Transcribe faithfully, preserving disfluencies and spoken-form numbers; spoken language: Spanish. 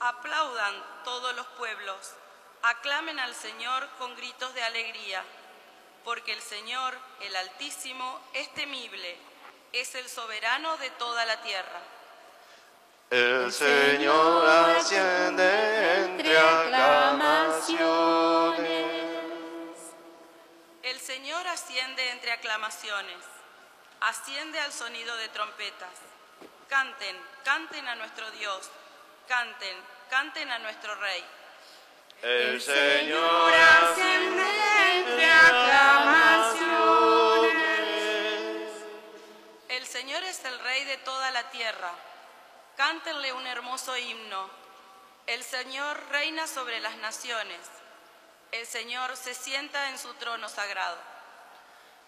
Aplaudan todos los pueblos, aclamen al Señor con gritos de alegría, porque el Señor, el Altísimo, es temible, es el soberano de toda la tierra. El Señor asciende entre aclamaciones. El Señor asciende entre aclamaciones, asciende al sonido de trompetas. Canten, canten a nuestro Dios, canten, canten a nuestro Rey. El Señor asciende entre aclamaciones. El Señor es el Rey de toda la tierra. Cántenle un hermoso himno. El Señor reina sobre las naciones. El Señor se sienta en su trono sagrado.